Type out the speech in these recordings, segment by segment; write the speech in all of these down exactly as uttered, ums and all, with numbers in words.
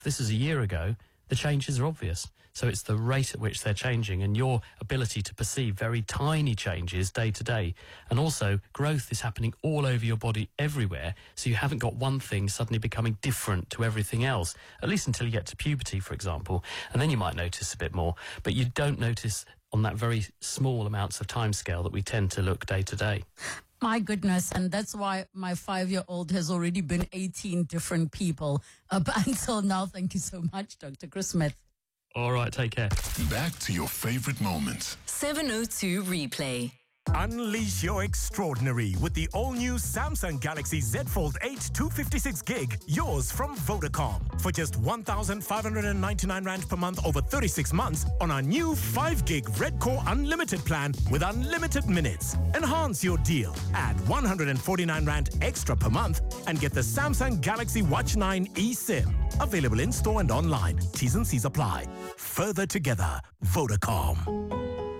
this is a year ago, the changes are obvious. So it's the rate at which they're changing and your ability to perceive very tiny changes day to day. And also, growth is happening all over your body everywhere, so you haven't got one thing suddenly becoming different to everything else, at least until you get to puberty, for example. And then you might notice a bit more, but you don't notice on that very small amounts of time scale that we tend to look day to day. My goodness, and that's why my five-year-old has already been eighteen different people up until now. Thank you so much, Doctor Chris Smith. All right, take care. Back to your favorite moments. seven oh two Replay. Unleash your extraordinary with the all-new Samsung Galaxy Z Fold eight two fifty-six gig, yours from Vodacom. For just one thousand five hundred ninety-nine rand per month over thirty-six months on our new five gig Red Core Unlimited plan with unlimited minutes. Enhance your deal. Add one hundred forty-nine rand extra per month and get the Samsung Galaxy Watch nine eSIM. Available in-store and online. T's and C's apply. Further together, Vodacom.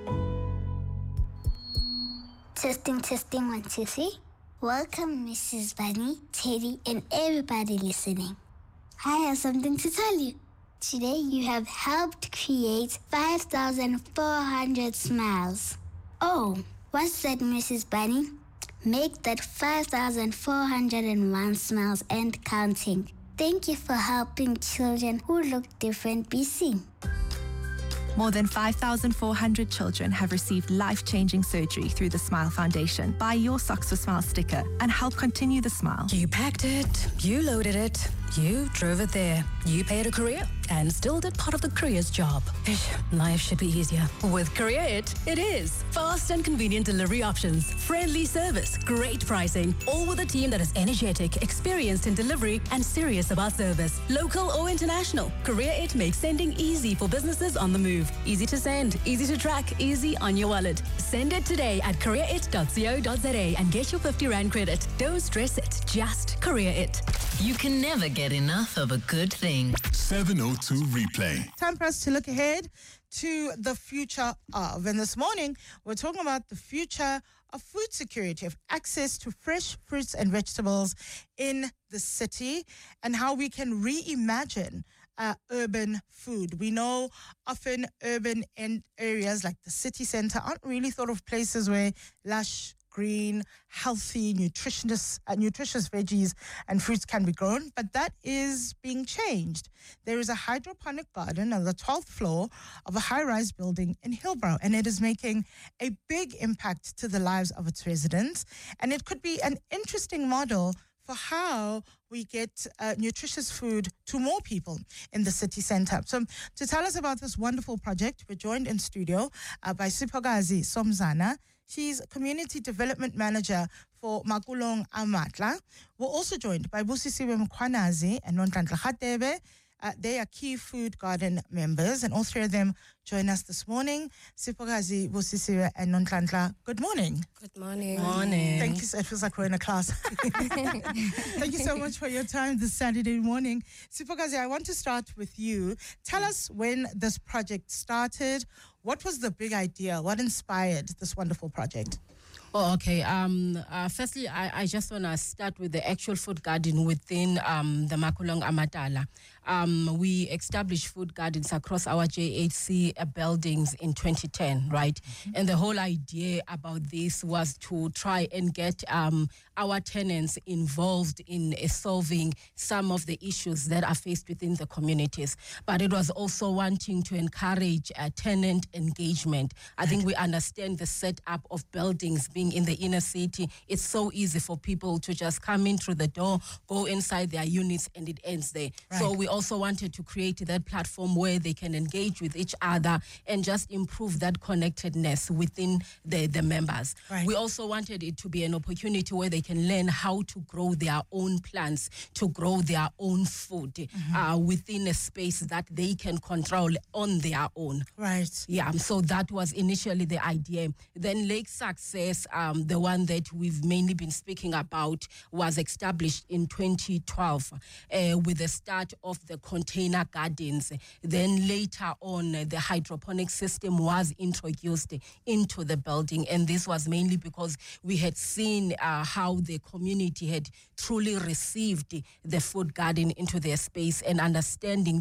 Testing, testing, one, two, three. Welcome, Missus Bunny, Teddy, and everybody listening. I have something to tell you. Today, you have helped create five thousand four hundred smiles. Oh, what's that, Missus Bunny? Make that five thousand four hundred one smiles and counting. Thank you for helping children who look different be seen. More than five thousand four hundred children have received life-changing surgery through the Smile Foundation. Buy your Socks for Smile sticker and help continue the smile. You packed it, you loaded it, you drove it there. You paid a courier and still did part of the courier's job. Life should be easier. With Courier It, it is. Fast and convenient delivery options, friendly service, great pricing, all with a team that is energetic, experienced in delivery, and serious about service. Local or international, Courier It makes sending easy for businesses on the move. Easy to send, easy to track, easy on your wallet. Send it today at courier it dot co dot za and get your fifty rand credit. Don't stress it, just Courier It. You can never get enough of a good thing. seven oh two Replay. Time for us to look ahead to the future of. And this morning, we're talking about the future of food security, of access to fresh fruits and vegetables in the city, and how we can reimagine uh, urban food. We know often urban en- areas like the city center aren't really thought of places where lush, green, healthy, nutritious, uh, nutritious veggies and fruits can be grown, but that is being changed. There is a hydroponic garden on the twelfth floor of a high-rise building in Hillbrow, and it is making a big impact to the lives of its residents, and it could be an interesting model for how we get uh, nutritious food to more people in the city center. So to tell us about this wonderful project, we're joined in studio uh, by Siphokazi Somzana. She's Community Development Manager for Makulong Amatla. We're also joined by Busisiwe Mkhwanazi and Nonhlanhla Radebe. Uh, they are key food garden members, and all three of them join us this morning. Siphokazi, Busisiwe, and Nonhlanhla, good morning. Good morning. Morning. Thank you. It feels like we're in a class. Thank you so much for your time this Saturday morning. Siphokazi, I want to start with you. Tell us when this project started. What was the big idea? What inspired this wonderful project? Oh, okay. Um, uh, firstly, I, I just want to start with the actual food garden within um, the Makulong Amatala. Um, we established food gardens across our J H C uh, buildings in twenty ten, right? Mm-hmm. And the whole idea about this was to try and get um, our tenants involved in uh, solving some of the issues that are faced within the communities. But it was also wanting to encourage uh, tenant engagement. I think we understand the setup of buildings being in the inner city. It's so easy for people to just come in through the door, go inside their units, and it ends there. Right. So we also wanted to create that platform where they can engage with each other and just improve that connectedness within the, the members. Right. We also wanted it to be an opportunity where they can learn how to grow their own plants, to grow their own food mm-hmm. uh, within a space that they can control on their own. Right. Yeah, so that was initially the idea. Then Lake Success, um, the one that we've mainly been speaking about, was established in twenty twelve uh, with the start of the container gardens. Then later on, the hydroponic system was introduced into the building. And this was mainly because we had seen uh, how the community had truly received the food garden into their space and understanding